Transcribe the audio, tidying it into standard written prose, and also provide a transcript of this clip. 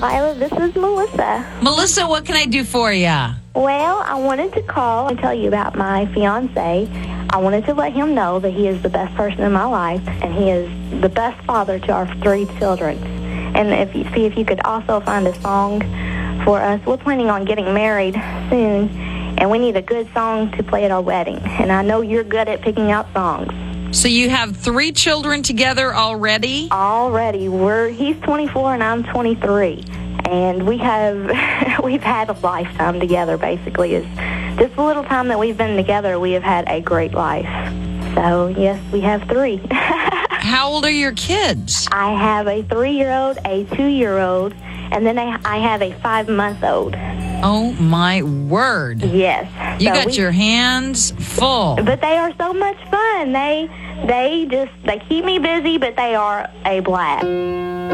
Lila, this is Melissa. Melissa, what can I do for you? Well, I wanted to call and tell you about my fiance. I wanted to let him know that he is the best person in my life, and he is the best father to our 3 children. And if you could also find a song for us. We're planning on getting married soon, and we need a good song to play at our wedding. And I know you're good at picking out songs. So you have 3 children together already? Already. He's 24 and I'm 23. And we've had a lifetime together, basically. It's just the little time that we've been together, we have had a great life. So, yes, we have 3. How old are your kids? I have a 3-year-old, a 2-year-old, and then I have a 5-month-old. Oh, my word. Yes. You got your hands full. But they are so much fun. They keep me busy, but they are a blast.